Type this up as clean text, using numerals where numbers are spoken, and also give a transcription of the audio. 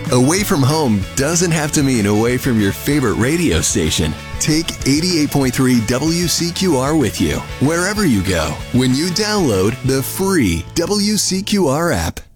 Away from home doesn't have to mean away from your favorite radio station. Take 88.3 WCQR with you wherever you go when you download the free WCQR app.